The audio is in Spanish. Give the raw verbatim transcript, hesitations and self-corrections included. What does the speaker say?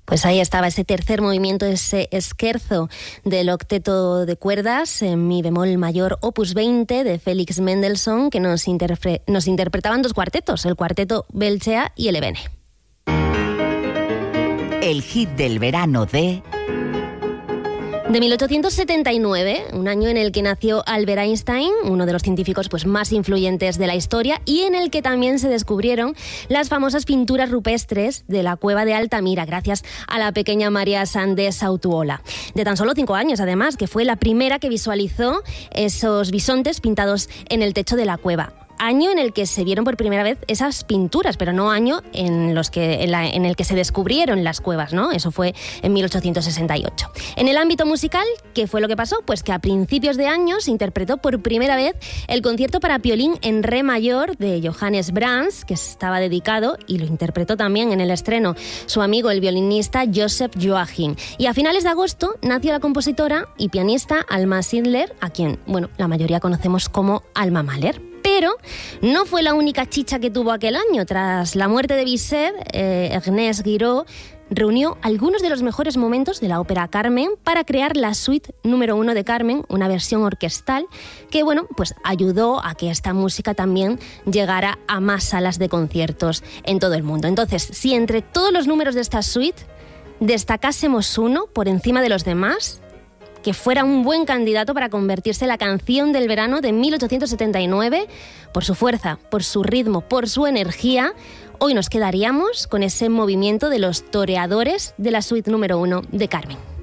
Pues ahí estaba ese tercer movimiento, ese scherzo del octeto de cuerdas en mi bemol mayor opus veinte de Félix Mendelssohn, que nos, interpre- nos interpretaban dos cuartetos, el cuarteto Belcea y el Ebene. El hit del verano de... De mil ochocientos setenta y nueve, un año en el que nació Albert Einstein, uno de los científicos pues, más influyentes de la historia, y en el que también se descubrieron las famosas pinturas rupestres de la cueva de Altamira, gracias a la pequeña María Sández Autuola. De tan solo cinco años, además, que fue la primera que visualizó esos bisontes pintados en el techo de la cueva. Año en el que se vieron por primera vez esas pinturas, pero no año en, los que, en, la, en el que se descubrieron las cuevas, ¿no? Eso fue en mil ochocientos sesenta y ocho. En el ámbito musical, ¿qué fue lo que pasó? Pues que a principios de año se interpretó por primera vez el concierto para violín en re mayor de Johannes Brahms, que estaba dedicado, y lo interpretó también en el estreno su amigo el violinista Joseph Joachim. Y a finales de agosto nació la compositora y pianista Alma Schindler, a quien, bueno, la mayoría conocemos como Alma Mahler. Pero no fue la única chicha que tuvo aquel año. Tras la muerte de Bizet, eh, Ernest Guiraud reunió algunos de los mejores momentos de la ópera Carmen para crear la suite número uno de Carmen, una versión orquestal que, bueno, pues ayudó a que esta música también llegara a más salas de conciertos en todo el mundo. Entonces, si entre todos los números de esta suite destacásemos uno por encima de los demás, que fuera un buen candidato para convertirse en la canción del verano de mil ochocientos setenta y nueve, por su fuerza, por su ritmo, por su energía, hoy nos quedaríamos con ese movimiento de los toreadores de la suite número uno de Carmen.